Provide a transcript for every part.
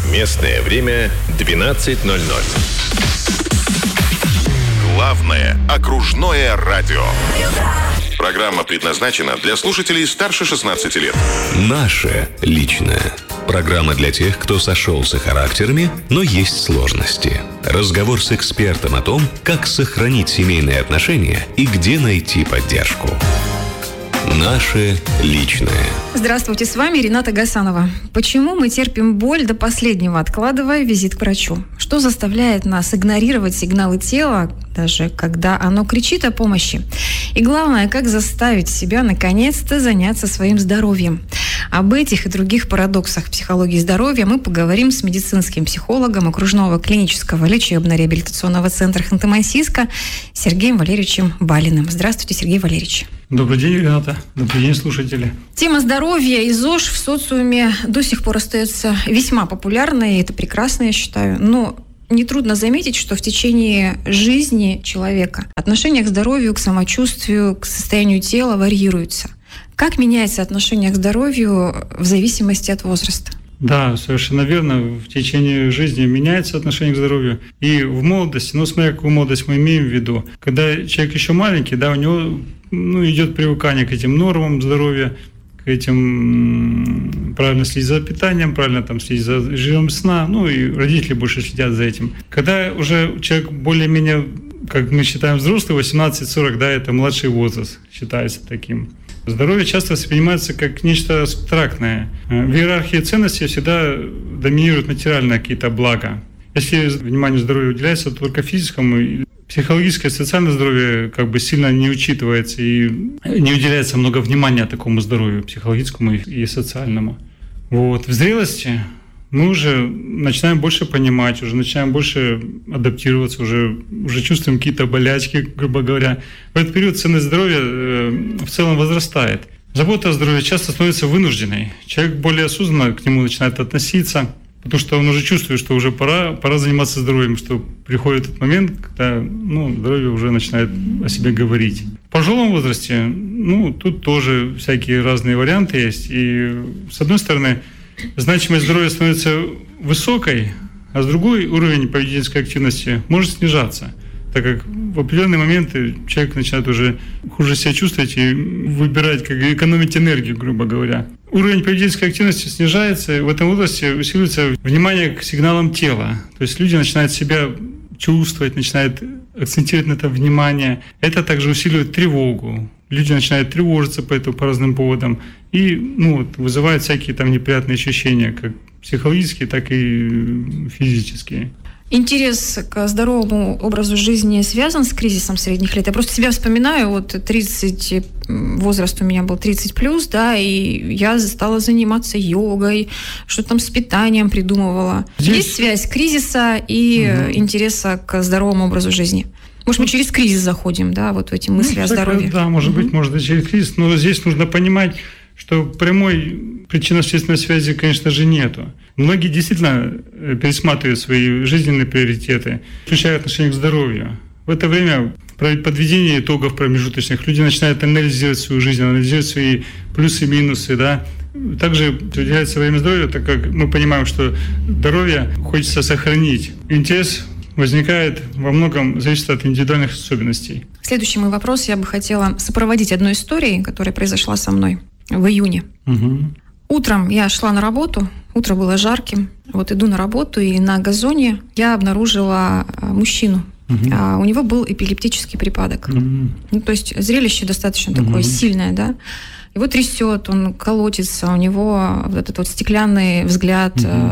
Местное время 12:00. Главное окружное радио. Программа предназначена для слушателей старше 16 лет. Наше личное. Программа для тех, кто сошелся характерами, но есть сложности. Разговор с экспертом о том, как сохранить семейные отношения и где найти поддержку. Наше личное. Здравствуйте, с вами Рената Гасанова. Почему мы терпим боль до последнего, откладывая визит к врачу? Что заставляет нас игнорировать сигналы тела, даже когда оно кричит о помощи? И главное, как заставить себя наконец-то заняться своим здоровьем? Об этих и других парадоксах психологии здоровья мы поговорим с медицинским психологом окружного клинического лечебно-реабилитационного центра Ханты-Мансийска Сергеем Валерьевичем Балиным. Здравствуйте, Сергей Валерьевич. Добрый день, Рената. Добрый день, слушатели. Тема здоровья и ЗОЖ в социуме до сих пор остается весьма популярной, и это прекрасно, я считаю. Но нетрудно заметить, что в течение жизни человека отношение к здоровью, к самочувствию, к состоянию тела варьируется. Как меняется отношение к здоровью в зависимости от возраста? Да, совершенно верно. В течение жизни меняется отношение к здоровью. И в молодости, смотря какую молодость мы имеем в виду, когда человек еще маленький, у него идет привыкание к этим нормам здоровья, к этим правильно следить за питанием, правильно следить за режимом сна, и родители больше следят за этим. Когда уже человек более-менее, как мы считаем, взрослый, 18-40, это младший возраст считается таким. Здоровье часто воспринимается как нечто абстрактное. В иерархии ценностей всегда доминируют материальные какие-то блага. Если внимание здоровью уделяется только физическому, психологическое и социальное здоровье сильно не учитывается и не уделяется много внимания такому здоровью, психологическому и социальному. В зрелости мы уже начинаем больше понимать, уже начинаем больше адаптироваться, уже чувствуем какие-то болячки, грубо говоря. В этот период ценность здоровья в целом возрастает. Забота о здоровье часто становится вынужденной. Человек более осознанно к нему начинает относиться, потому что он уже чувствует, что уже пора заниматься здоровьем, что приходит этот момент, когда здоровье уже начинает о себе говорить. В пожилом возрасте, тут тоже всякие разные варианты есть. И с одной стороны, значимость здоровья становится высокой, а с другой уровень поведенческой активности может снижаться, так как в определенные моменты человек начинает уже хуже себя чувствовать и выбирать, как экономить энергию, грубо говоря. Уровень поведенческой активности снижается, и в этом возрасте усиливается внимание к сигналам тела. То есть люди начинают себя чувствовать, начинают акцентировать на это внимание. Это также усиливает тревогу. Люди начинают тревожиться по разным поводам и вызывают всякие неприятные ощущения, как психологические, так и физические. Интерес к здоровому образу жизни связан с кризисом средних лет. Я просто себя вспоминаю, 30, возраст у меня был 30+, и я стала заниматься йогой, что-то там с питанием придумывала. Есть связь кризиса и интереса к здоровому образу жизни? Может, мы через кризис заходим, в эти мысли о здоровье? Да, может быть, и через кризис. Но здесь нужно понимать, что прямой причинно-следственной связи, конечно же, нету. Многие действительно пересматривают свои жизненные приоритеты, включая отношение к здоровью. В это время при подведении итогов промежуточных люди начинают анализировать свою жизнь, анализировать свои плюсы и минусы, Также уделяется время здоровью, так как мы понимаем, что здоровье хочется сохранить. Интерес возникает во многом, зависит от индивидуальных особенностей. Следующий мой вопрос я бы хотела сопроводить одной историей, которая произошла со мной в июне. Утром я шла на работу, утро было жарким. Иду на работу, и на газоне я обнаружила мужчину. У него был эпилептический припадок. То есть зрелище достаточно такое сильное, Его трясет, он колотится, у него этот стеклянный взгляд,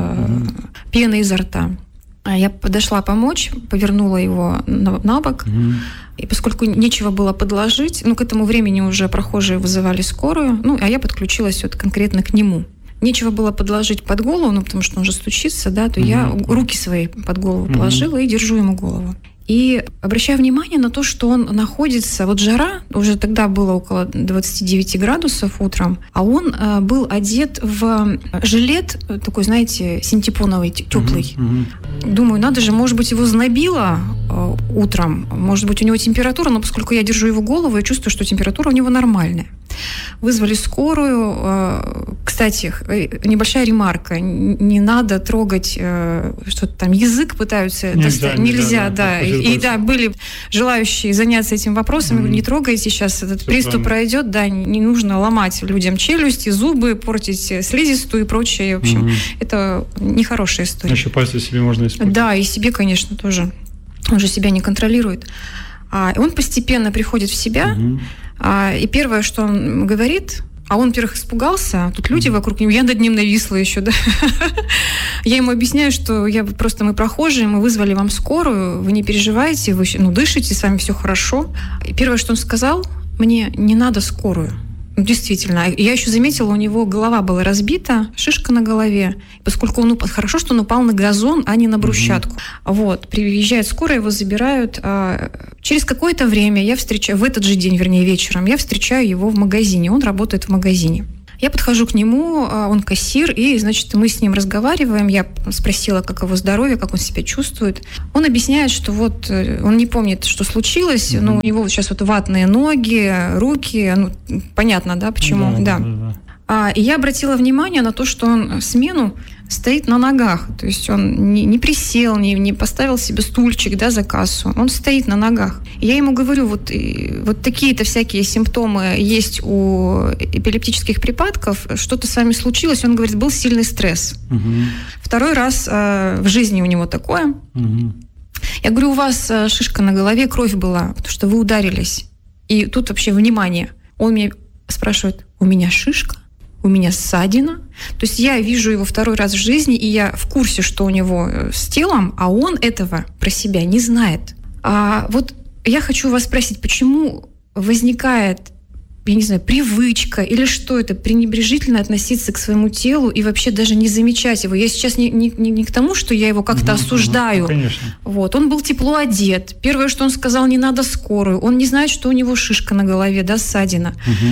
пена изо рта. Я подошла помочь, повернула его на бок. И поскольку нечего было подложить, к этому времени уже прохожие вызывали скорую, а я подключилась конкретно к нему. Нечего было подложить под голову, потому что он же стучится, то я руки свои под голову положила и держу ему голову. И обращаю внимание на то, что он находится, жара, уже тогда было около 29 градусов утром, а он был одет в жилет такой, синтепоновый, теплый. Думаю, надо же, может быть, его знобило утром, может быть, у него температура, но поскольку я держу его голову, я чувствую, что температура у него нормальная. Вызвали скорую. Кстати, небольшая ремарка. Не надо трогать что-то там. Язык пытаются достать. Нельзя, да. И да, были желающие заняться этим вопросом. Не трогайте, сейчас этот все приступ пройдет. Да, не нужно ломать людям челюсти, зубы, портить слизистую и прочее. В общем, это нехорошая история. Еще пальцы себе можно использовать. Да, и себе, конечно, тоже. Он же себя не контролирует. Он постепенно приходит в себя. И первое, что он говорит... А он, во-первых, испугался. Тут люди вокруг него. Я над ним нависла еще, да. Я ему объясняю, что мы прохожие, мы вызвали вам скорую, вы не переживайте, вы дышите, с вами все хорошо. И первое, что он сказал, мне не надо скорую. Действительно. Я еще заметила, у него голова была разбита, шишка на голове. Поскольку хорошо, что он упал на газон, а не на брусчатку. Вот. Приезжает скорая, его забирают. Через какое-то время в этот же день, вечером, я встречаю его в магазине. Он работает в магазине. Я подхожу к нему, он кассир, и, значит, мы с ним разговариваем. Я спросила, как его здоровье, как он себя чувствует. Он объясняет, что он не помнит, что случилось, но у него сейчас ватные ноги, руки. Понятно, да, почему? Да. И я обратила внимание на то, что он смену стоит на ногах. То есть он не присел, не поставил себе стульчик, да, за кассу. Он стоит на ногах. И я ему говорю, вот такие-то всякие симптомы есть у эпилептических припадков. Что-то с вами случилось? Он говорит, был сильный стресс. Второй раз в жизни у него такое. Я говорю, у вас шишка на голове, кровь была, потому что вы ударились. И тут вообще внимание. Он меня спрашивает, у меня шишка? У меня ссадина. То есть я вижу его второй раз в жизни, и я в курсе, что у него с телом, а он этого про себя не знает. Я хочу вас спросить, почему возникает, я не знаю, привычка или что это, пренебрежительно относиться к своему телу и вообще даже не замечать его. Я сейчас не к тому, что я его как-то осуждаю. Конечно. Он был тепло одет. Первое, что он сказал, не надо скорую. Он не знает, что у него шишка на голове, да, ссадина.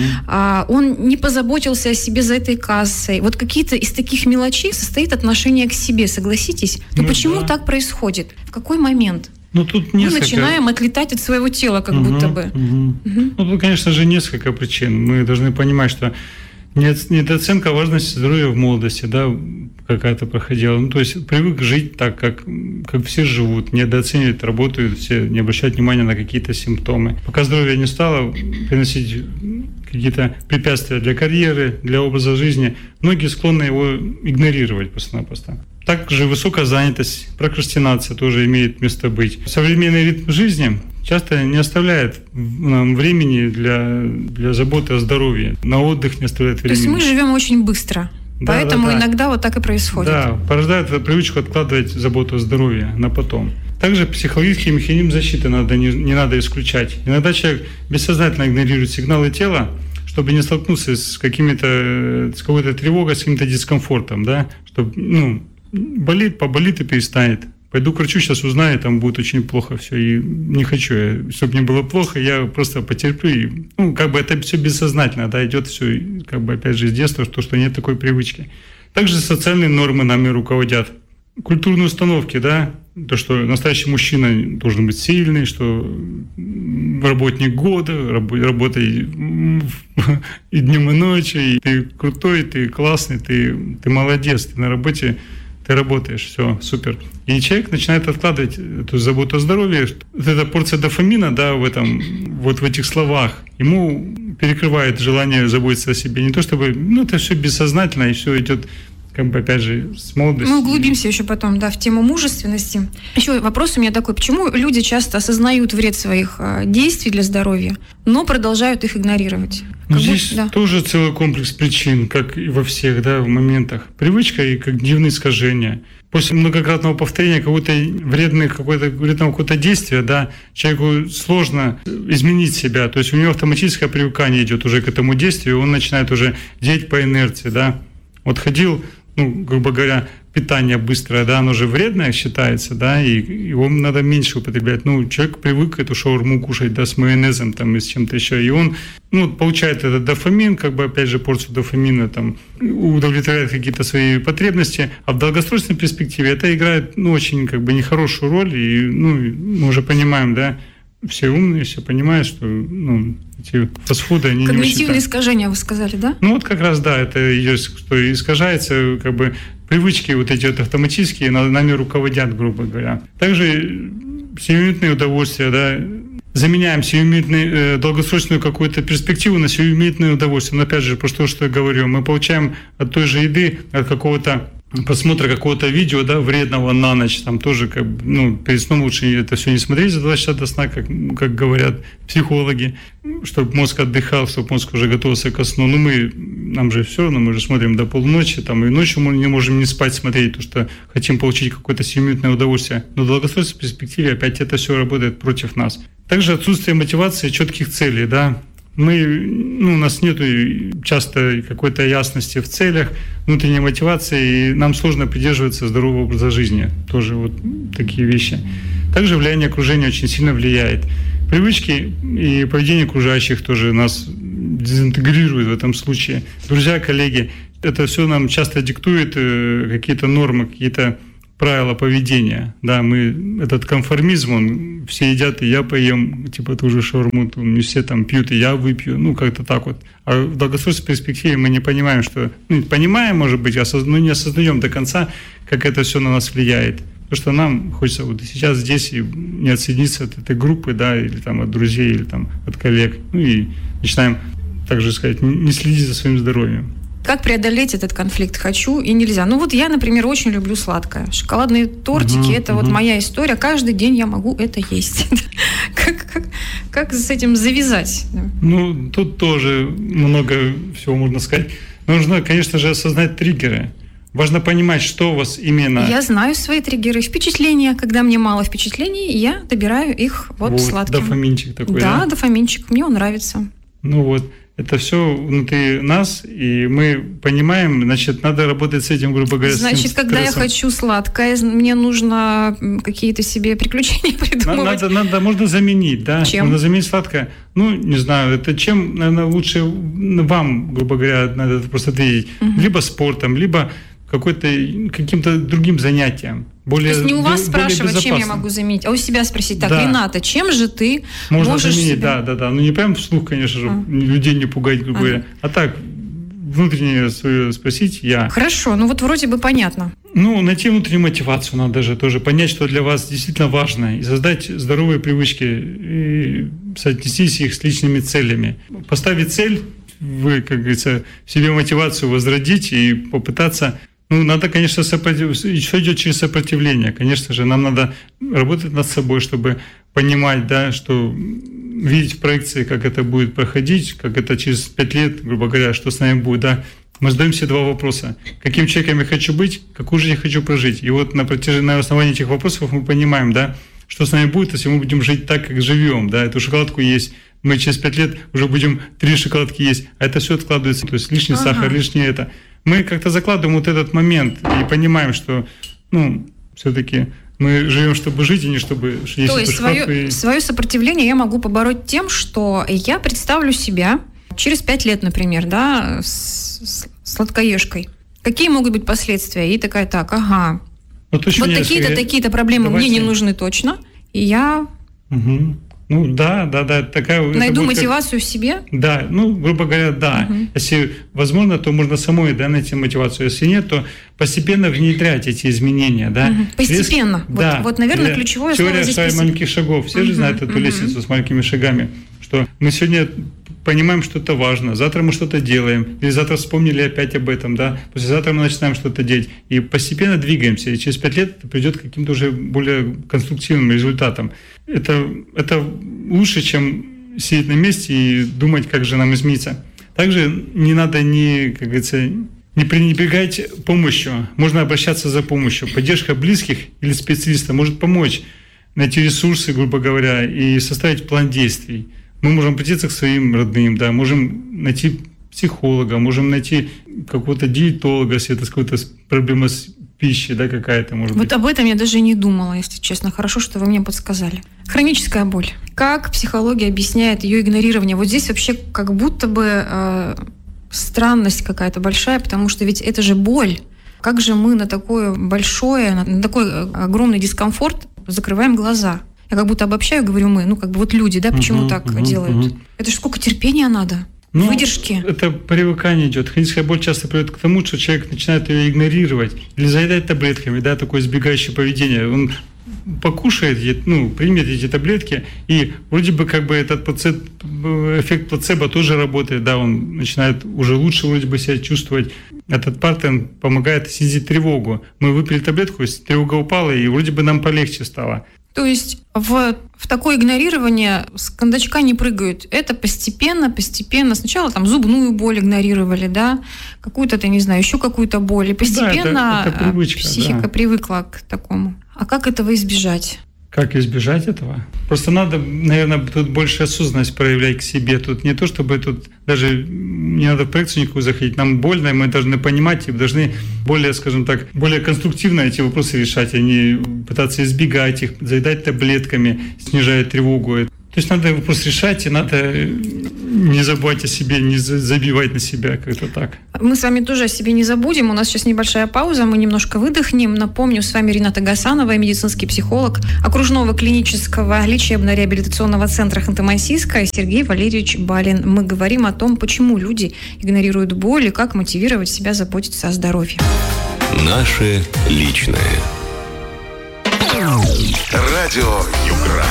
Он не позаботился о себе за этой кассой. Какие-то из таких мелочей состоит отношение к себе, согласитесь? Но почему так происходит? В какой момент? Тут мы начинаем отлетать от своего тела, как будто бы. Тут, конечно же, несколько причин. Мы должны понимать, что недооценка важности здоровья в молодости, да, какая-то проходила. То есть привык жить так, как все живут, недооценивать, работают все, не обращать внимания на какие-то симптомы. Пока здоровье не стало приносить какие-то препятствия для карьеры, для образа жизни, многие склонны его игнорировать просто-напросто. Также высокая занятость, прокрастинация тоже имеет место быть. Современный ритм жизни часто не оставляет нам времени для заботы о здоровье. На отдых не оставляет времени. То есть мы живем очень быстро. Да, поэтому иногда так и происходит. Да, порождает привычку откладывать заботу о здоровье на потом. Также психологический механизм защиты не надо исключать. Иногда человек бессознательно игнорирует сигналы тела, чтобы не столкнуться с какой-то тревогой, с каким-то дискомфортом, да, чтобы, поболит и перестанет. Пойду к врачу, сейчас узнаю, там будет очень плохо все. И не хочу, чтобы мне было плохо, я просто потерплю. И, это все бессознательно, да, идет все, опять же, с детства, что нет такой привычки. Также социальные нормы нами руководят. Культурные установки, да, то, что настоящий мужчина должен быть сильный, что работник года, работай и днем, и ночью, и ты крутой, ты классный, ты молодец, ты на работе, ты работаешь, все, супер. И человек начинает откладывать эту заботу о здоровье. Вот эта порция дофамина, да, в этих словах, ему перекрывает желание заботиться о себе. Не то чтобы, это все бессознательно, и все идет, опять же, с молодости. Мы углубимся еще потом, да, в тему мужественности. Еще вопрос у меня такой, почему люди часто осознают вред своих действий для здоровья, но продолжают их игнорировать? Здесь тоже целый комплекс причин, как и во всех, да, моментах. Привычка и когнитивные искажения. После многократного повторения вредного действия, да, человеку сложно изменить себя. То есть у него автоматическое привыкание идет уже к этому действию, он начинает уже делать по инерции, да. Ходил, грубо говоря, питание быстрое, да, оно же вредное считается, да, и его надо меньше употреблять. Человек привык эту шаурму кушать, да, с майонезом там и с чем-то еще, и он, получает этот дофамин, опять же, порцию дофамина, там, удовлетворяет какие-то свои потребности, а в долгосрочной перспективе это играет, очень, нехорошую роль, и, мы уже понимаем, да, все умные, все понимают, что эти фастфуды, они когнитивные не искажения, вы сказали, да? Ну, вот как раз, да, это идет, что искажается, как бы, привычки вот эти вот автоматические нами руководят, грубо говоря. Также сиюминутные удовольствия, да, заменяем долгосрочную какую-то перспективу на сиюминутное удовольствие. Но опять же, про что я говорю, мы получаем от той же еды, от какого-то просмотра какого-то видео, да, вредного на ночь, там тоже перед сном лучше это все не смотреть за 2 часа до сна, как говорят психологи, чтобы мозг отдыхал, чтобы мозг уже готовился ко сну. Но нам же все равно, мы же смотрим до полуночи, там, и ночью мы не можем не спать смотреть, потому что хотим получить какое-то сиюминутное удовольствие. Но в долгосрочной перспективе опять это все работает против нас. Также отсутствие мотивации, четких целей, да. У нас нет часто какой-то ясности в целях, внутренней мотивации, и нам сложно придерживаться здорового образа жизни. Тоже вот такие вещи. Также влияние окружения очень сильно влияет. Привычки и поведение окружающих тоже нас дезинтегрирует в этом случае. Друзья, коллеги, это все нам часто диктует какие-то нормы, какие-то правила поведения. Да, этот конформизм, все едят, и я поем, типа ту же шаурму, не все там пьют, и я выпью, как-то так вот. А в долгосрочной перспективе мы не понимаем, что... понимаем, может быть, но не осознаем до конца, как это все на нас влияет. Потому что нам хочется вот сейчас здесь и не отсоединиться от этой группы, да, или там от друзей, или там от коллег. И начинаем, так же сказать, не следить за своим здоровьем. Как преодолеть этот конфликт «хочу» и «нельзя»? Я, например, очень люблю сладкое. Шоколадные тортики – это вот моя история. Каждый день я могу это есть. Как с этим завязать? Тут тоже много всего можно сказать. Нужно, конечно же, осознать триггеры. Важно понимать, что у вас именно... Я знаю свои триггеры. Впечатления. Когда мне мало впечатлений, я добираю их сладким. Дофаминчик такой, да? Да, дофаминчик. Мне он нравится. Это все внутри нас, и мы понимаем, значит, надо работать с этим, грубо говоря, значит, когда я хочу сладкое, мне нужно какие-то себе приключения придумывать. Можно заменить, да? Чем? Можно заменить сладкое. Не знаю, это чем, наверное, лучше вам, грубо говоря, надо просто ответить. Либо спортом, либо каким-то другим занятием. То есть не у вас спрашивать, чем я могу заменить, а у себя спросить, так, да. Рената, чем же ты можешь заменить, себя... да. Не прям вслух, конечно же, людей не пугать, грубо говоря. А так, внутреннее свое спросить я. Хорошо, вроде бы понятно. Найти внутреннюю мотивацию надо же тоже, понять, что для вас действительно важно, и создать здоровые привычки, и соотнестись их с личными целями. Поставить цель, вы, как говорится, в себе мотивацию возродить и попытаться... надо, конечно, все идет через сопротивление. Конечно же, нам надо работать над собой, чтобы понимать, да, что видеть в проекции, как это будет проходить, как это через 5 лет, грубо говоря, что с нами будет, да. Мы задаем себе 2 вопроса. Каким человеком я хочу быть, какую жизнь я хочу прожить. И на основании этих вопросов мы понимаем, да, что с нами будет, если мы будем жить так, как живем, да, эту шоколадку есть. Мы через 5 лет уже будем 3 шоколадки есть, а это все откладывается. То есть лишний сахар, лишнее это. Мы как-то закладываем этот момент и понимаем, что, все-таки мы живем, чтобы жить, и не чтобы есть. То есть свое сопротивление я могу побороть тем, что я представлю себя через 5 лет, например, да, с сладкоежкой. Какие могут быть последствия? И такая, такие-то проблемы мне не нужны точно, и я... Найду мотивацию в себе? Да, грубо говоря, да. Если возможно, то можно самой найти мотивацию. Если нет, то постепенно внедрять эти изменения. Да. Постепенно. Наверное, ключевое слово здесь теория маленьких шагов. Все же знают эту лестницу с маленькими шагами. Что мы сегодня понимаем, что это важно, завтра мы что-то делаем, или завтра вспомнили опять об этом, да, послезавтра мы начинаем что-то делать, и постепенно двигаемся, и через 5 лет это придет к каким-то уже более конструктивным результатам. Это лучше, чем сидеть на месте и думать, как же нам измениться. Также не надо не пренебрегать помощью, можно обращаться за помощью. Поддержка близких или специалиста может помочь найти ресурсы, грубо говоря, и составить план действий. Мы можем обратиться к своим родным, да, можем найти психолога, можем найти какого-то диетолога, если это какая-то проблема с пищей, да, какая-то, может быть. Об этом я даже не думала, если честно. Хорошо, что вы мне подсказали. Хроническая боль. Как психология объясняет ее игнорирование? Здесь вообще как будто бы странность какая-то большая, потому что ведь это же боль. Как же мы на такое большое, на такой огромный дискомфорт закрываем глаза? Я как будто обобщаю, говорю мы, ну, как бы вот люди, да, почему так делают? Это же сколько терпения надо, выдержки. Это привыкание идет. Хроническая боль часто приводит к тому, что человек начинает ее игнорировать или заедать таблетками, да, такое избегающее поведение. Он покушает, примет эти таблетки, и вроде бы как бы этот эффект плацебо тоже работает, да, он начинает уже лучше вроде бы себя чувствовать. Этот паттерн помогает снизить тревогу. Мы выпили таблетку, тревога упала, и вроде бы нам полегче стало. То есть в такое игнорирование с кондачка не прыгают. Это постепенно. Сначала там зубную боль игнорировали, да, какую-то, я не знаю, еще какую-то боль. И постепенно это привычка, психика привыкла к такому. А как этого избежать? Как избежать этого? Просто надо, наверное, тут больше осознанность проявлять к себе. Тут не то, чтобы тут даже не надо в проекцию никакую заходить. Нам больно, и мы должны понимать и должны более, скажем так, более конструктивно эти вопросы решать, а не пытаться избегать их, заедать таблетками, снижая тревогу. То есть надо вопрос решать, и надо не забывать о себе, не забивать на себя, как-то так. Мы с вами тоже о себе не забудем. У нас сейчас небольшая пауза, мы немножко выдохнем. Напомню, с вами Рената Гасанова, медицинский психолог окружного клинического лечебно-реабилитационного центра Ханты-Мансийска, и Сергей Валерьевич Балин. Мы говорим о том, почему люди игнорируют боль и как мотивировать себя заботиться о здоровье. Наше личное. Радио Югра.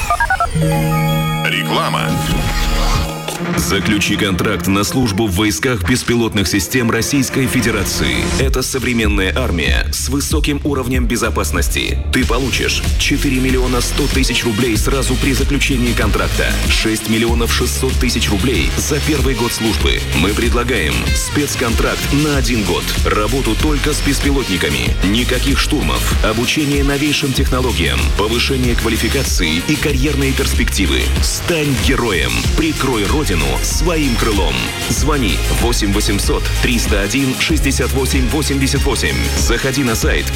Реклама. Заключи контракт на службу в войсках беспилотных систем Российской Федерации. Это современная армия с высоким уровнем безопасности. Ты получишь 4 миллиона 100 тысяч рублей сразу при заключении контракта, 6 миллионов 600 тысяч рублей за первый год службы. Мы предлагаем спецконтракт на 1 год. Работу только с беспилотниками. Никаких штурмов. Обучение новейшим технологиям. Повышение квалификации и карьерные перспективы. Стань героем. Прикрой Родину своим крылом. Звони 8 800 301 68 88. Заходи на сайт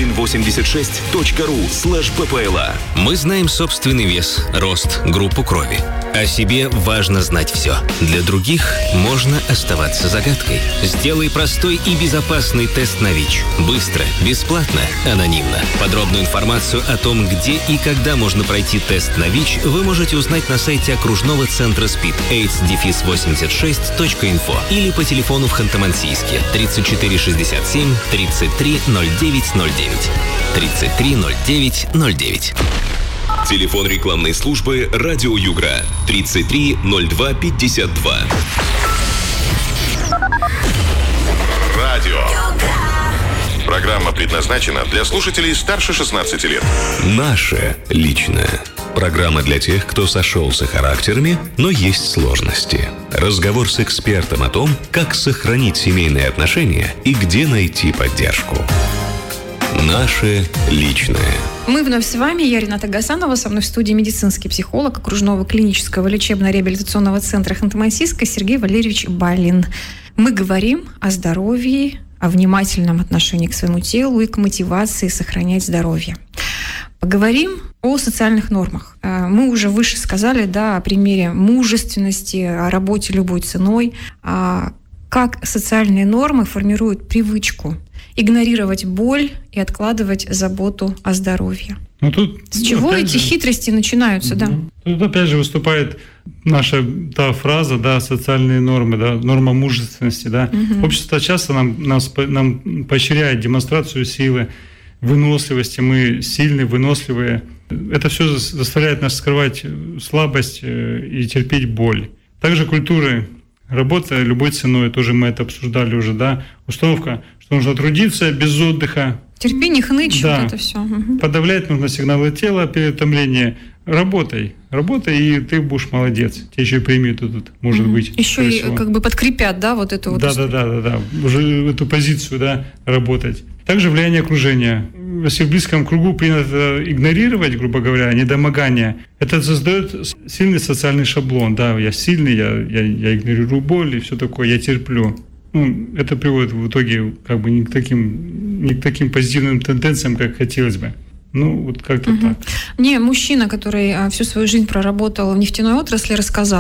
voin86.ru/ppla. Мы знаем собственный вес, рост, группу крови. О себе важно знать все. Для других можно оставаться загадкой. Сделай простой и безопасный тест на ВИЧ. Быстро, бесплатно, анонимно. Подробную информацию о том, где и когда можно пройти тест на ВИЧ, вы можете узнать на сайте окружного центра СПИД aids-86.info или по телефону в Ханты-Мансийске 34 67 33 09 09. 33 09 09. Телефон рекламной службы «Радио Югра» 33 02 52. Радио. Программа предназначена для слушателей старше 16 лет. Наше личное. Программа для тех, кто сошелся характерами, но есть сложности. Разговор с экспертом о том, как сохранить семейные отношения и где найти поддержку. Наше личное. Мы вновь с вами. Я Рената Гасанова. Со мной в студии медицинский психолог окружного клинического лечебно-реабилитационного центра Ханты-Мансийска Сергей Валерьевич Балин. Мы говорим о здоровье, о внимательном отношении к своему телу и к мотивации сохранять здоровье. Поговорим о социальных нормах. Мы уже выше сказали, да, о примере мужественности, о работе любой ценой, как социальные нормы формируют привычку игнорировать боль и откладывать заботу о здоровье. С чего эти хитрости начинаются, да? Тут опять же выступает наша фраза, да, социальные нормы, да, норма мужественности, да. Общество часто нам поощряет демонстрацию силы, выносливости, мы сильные, выносливые. Это все заставляет нас скрывать слабость и терпеть боль. Также культура, работа любой ценой, тоже мы это обсуждали уже, да, установка, что нужно трудиться без отдыха. Терпи, не хнычь, да. Вот это все. Подавлять нужно сигналы тела, переутомление. Работай, и ты будешь молодец. Тебе еще и премию тут, может быть. Еще и как бы подкрепят, да, вот эту вот. Да. Уже в эту позицию, да, работать. Также влияние окружения. Если в близком кругу принято игнорировать, грубо говоря, недомогание, это создает сильный социальный шаблон. Да, я сильный, я игнорирую боль и все такое, я терплю. Это приводит в итоге как бы не к таким позитивным тенденциям, как хотелось бы. Вот как-то так. Мне мужчина, который всю свою жизнь проработал в нефтяной отрасли, рассказал.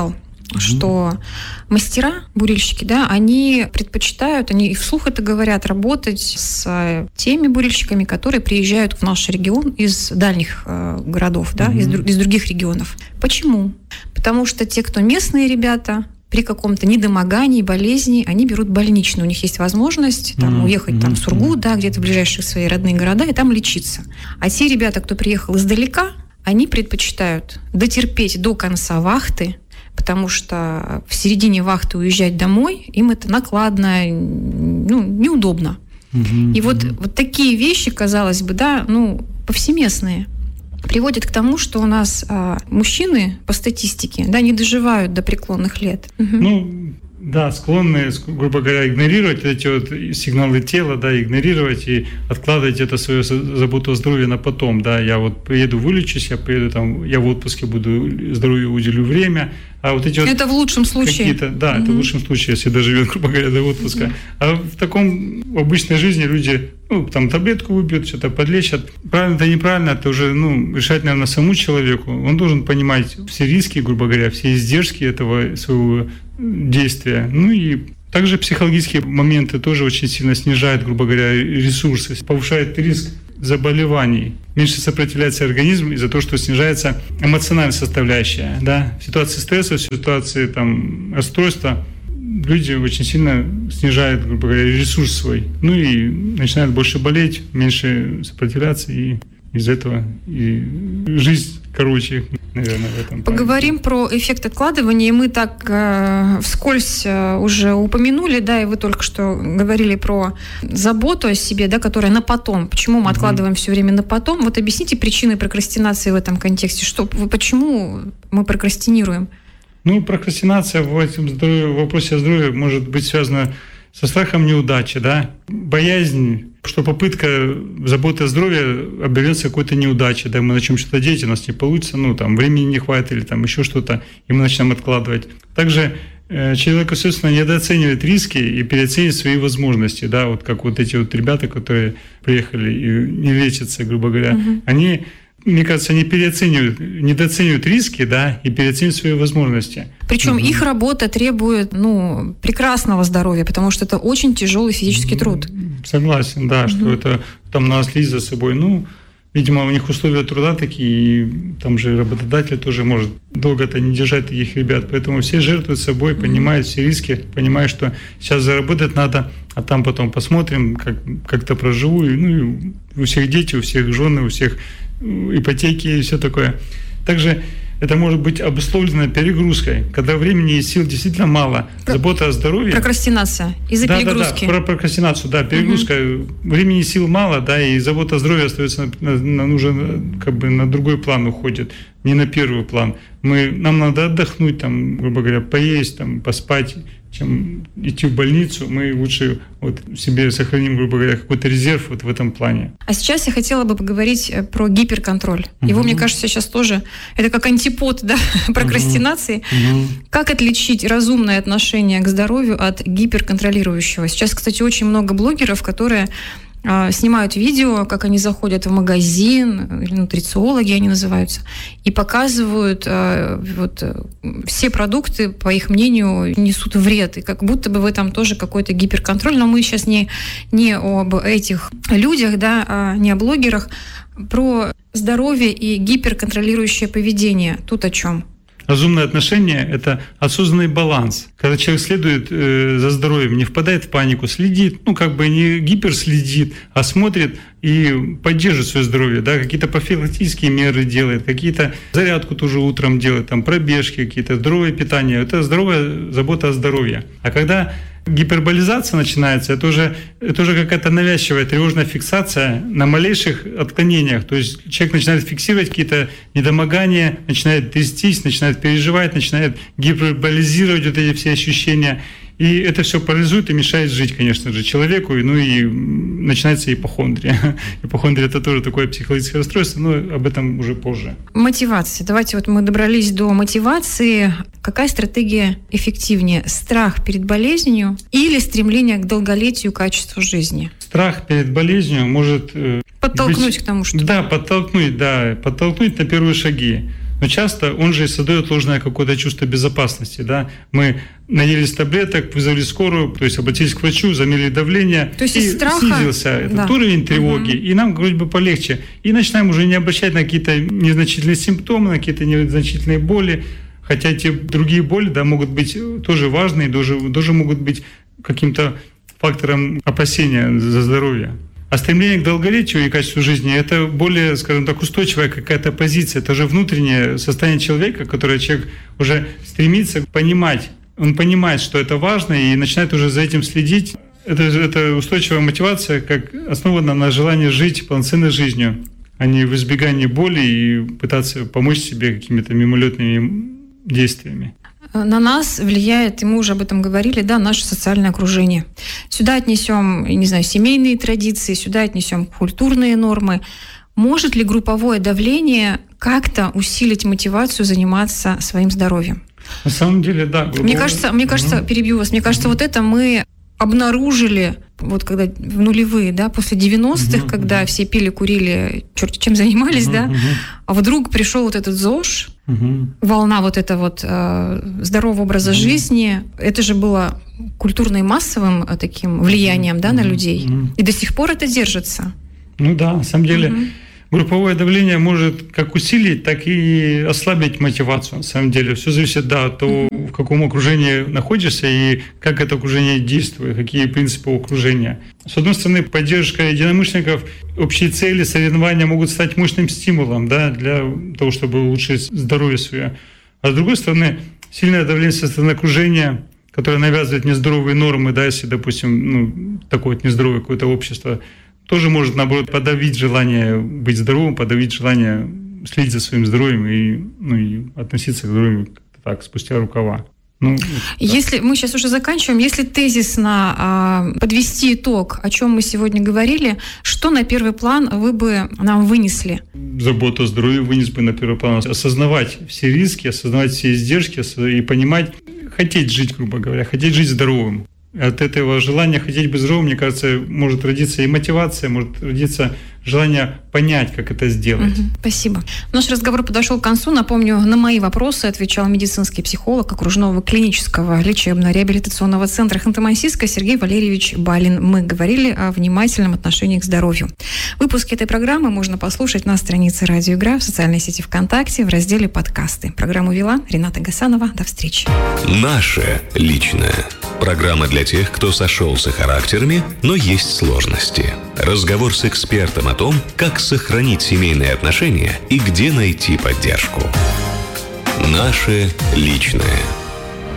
что мастера, бурильщики, да, они предпочитают, они и вслух это говорят, работать с теми бурильщиками, которые приезжают в наш регион из дальних городов, да, из других регионов. Почему? Потому что те, кто местные ребята, при каком-то недомогании, болезни, они берут больничный. У них есть возможность там, уехать там, в Сургут, да, где-то в ближайшие свои родные города, и там лечиться. А те ребята, кто приехал издалека, они предпочитают дотерпеть до конца вахты, потому что в середине вахты уезжать домой, им это накладно, неудобно. И вот такие вещи, казалось бы, да, повсеместные, приводит к тому, что у нас мужчины по статистике, да, не доживают до преклонных лет. Да, склонны, грубо говоря, игнорировать эти вот сигналы тела, да, игнорировать и откладывать это свою заботу о здоровье на потом, да. Я вот приеду, вылечусь, я приеду там, я в отпуске буду, здоровью уделю время. А вот эти вот это в лучшем случае. Да, это в лучшем случае, если доживет, грубо говоря, до отпуска. А в таком в обычной жизни люди, там таблетку выпьют, что-то подлечат. Правильно это неправильно, это уже, решать, наверное, самому человеку. Он должен понимать все риски, грубо говоря, все издержки этого своего действия. И также психологические моменты тоже очень сильно снижают, грубо говоря, ресурсы, повышает риск заболеваний. Меньше сопротивляется организм из-за того, что снижается эмоциональная составляющая. Да? В ситуации стресса, в ситуации расстройства люди очень сильно снижают, грубо говоря, ресурс свой. И начинают больше болеть, меньше сопротивляться, и из-за этого и жизнь короче, наверное, в этом. Поговорим про эффект откладывания. Мы так вскользь уже упомянули, да, и вы только что говорили про заботу о себе, да, которая на потом. Почему мы откладываем все время на потом? Вот объясните причины прокрастинации в этом контексте. Почему мы прокрастинируем? Прокрастинация в вопросе о здоровье может быть связана со страхом неудачи, да, боязнь, что попытка заботы о здоровье обернется какой-то неудачей, да, мы начнем что-то делать, у нас не получится, времени не хватит или еще что-то, и мы начнем откладывать. Также человек, естественно, недооценивает риски и переоценивает свои возможности, да, вот как вот эти вот ребята, которые приехали и не лечатся, грубо говоря, они, мне кажется, они недооценивают риски, да, и переоценивают свои возможности. Причем их работа требует, прекрасного здоровья, потому что это очень тяжелый физический труд. Согласен, да, что это там надо следить за собой. Видимо, у них условия труда такие, и там же работодатель тоже может долго-то не держать таких ребят. Поэтому все жертвуют собой, понимают все риски, понимают, что сейчас заработать надо, а там потом посмотрим, как-то проживу. И у всех дети, у всех жены, у всех ипотеки и все такое. Также это может быть обусловлено перегрузкой, когда времени и сил действительно мало. Забота о здоровье. Прокрастинация из-за перегрузки. Да, про прокрастинацию, да, перегрузка. Времени и сил мало, да, и забота о здоровье остается уже на другой план уходит, не на первый план. Нам надо отдохнуть, грубо говоря, поесть, поспать, чем идти в больницу. Мы лучше себе сохраним, грубо говоря, какой-то резерв в этом плане. А сейчас я хотела бы поговорить про гиперконтроль. Его, мне кажется, сейчас тоже это как антипод, да, прокрастинации. Как отличить разумное отношение к здоровью от гиперконтролирующего? Сейчас, кстати, очень много блогеров, которые снимают видео, как они заходят в магазин, или нутрициологи они называются, и показывают все продукты, по их мнению, несут вред. И как будто бы в этом тоже какой-то гиперконтроль. Но мы сейчас не об этих людях, да, не о блогерах, про здоровье и гиперконтролирующее поведение. Тут о чем? Разумное отношение – это осознанный баланс. Когда человек следует за здоровьем, не впадает в панику, следит, не гиперследит, а смотрит и поддерживает свое здоровье, да, какие-то профилактические меры делает, какие-то зарядку тоже утром делает, пробежки какие-то, здоровое питание. Это здоровая забота о здоровье. А когда гиперболизация начинается, это уже какая-то навязчивая тревожная фиксация на малейших отклонениях. То есть человек начинает фиксировать какие-то недомогания, начинает трястись, начинает переживать, начинает гиперболизировать эти все ощущения. И это все парализует и мешает жить, конечно же, человеку, и начинается ипохондрия. Ипохондрия – это тоже такое психологическое расстройство, но об этом уже позже. Мотивация. Давайте мы добрались до мотивации. Какая стратегия эффективнее? Страх перед болезнью или стремление к долголетию и качеству жизни? Страх перед болезнью может… Подтолкнуть к тому, что… Да, подтолкнуть на первые шаги. Но часто он же создает ложное какое-то чувство безопасности. Да? Мы наелись таблеток, вызвали скорую, то есть обратились к врачу, замерили давление, то есть и страха, снизился этот уровень тревоги, и нам вроде бы полегче. И начинаем уже не обращать на какие-то незначительные симптомы, на какие-то незначительные боли, хотя эти другие боли, да, могут быть тоже важные, тоже могут быть каким-то фактором опасения за здоровье. А стремление к долголетию и качеству жизни – это более, скажем так, устойчивая какая-то позиция. Это же внутреннее состояние человека, которое человек уже стремится понимать. Он понимает, что это важно, и начинает уже за этим следить. Это устойчивая мотивация, как основана на желании жить полноценной жизнью, а не в избегании боли и пытаться помочь себе какими-то мимолетными действиями. На нас влияет, и мы уже об этом говорили, да, наше социальное окружение. Сюда отнесем, не знаю, семейные традиции, сюда отнесем культурные нормы. Может ли групповое давление как-то усилить мотивацию заниматься своим здоровьем? На самом деле, да. Мне кажется, перебью вас, мне кажется, вот это мы обнаружили, вот когда в нулевые, да, после 90-х, когда все пили, курили, черт чем занимались, да, а вдруг пришел вот этот ЗОЖ, волна вот этого вот здорового образа жизни, это же было культурно и массовым таким влиянием, да, на людей, и до сих пор это держится. Ну да, на самом деле групповое давление может как усилить, так и ослабить мотивацию. На самом деле все зависит, да, от того, в каком окружении находишься и как это окружение действует, какие принципы окружения. С одной стороны, поддержка единомышленников, общие цели, соревнования могут стать мощным стимулом, да, для того, чтобы улучшить здоровье свое. А с другой стороны, сильное давление со стороны окружения, которое навязывает нездоровые нормы, да, если, допустим, такое вот нездоровое какое-то общество, тоже может, наоборот, подавить желание быть здоровым, подавить желание следить за своим здоровьем и относиться к здоровью так, спустя рукава. Если мы сейчас уже заканчиваем, если тезисно подвести итог, о чем мы сегодня говорили, что на первый план вы бы нам вынесли? Заботу о здоровье вынес бы на первый план. Осознавать все риски, осознавать все издержки и понимать, хотеть жить, грубо говоря, хотеть жить здоровым. От этого желания хотеть быть здоровым, мне кажется, может родиться и мотивация, может родиться желание понять, как это сделать. Спасибо. Наш разговор подошел к концу. Напомню, на мои вопросы отвечал медицинский психолог окружного клинического лечебно-реабилитационного центра Ханты-Мансийска Сергей Валерьевич Балин. Мы говорили о внимательном отношении к здоровью. Выпуски этой программы можно послушать на странице «Радио Игра», в социальной сети ВКонтакте, в разделе «Подкасты». Программу вела Рената Гасанова. До встречи. Наше личное. Программа для тех, кто сошелся характерами, но есть сложности. Разговор с экспертом о том, как сохранить семейные отношения и где найти поддержку. Наше личное.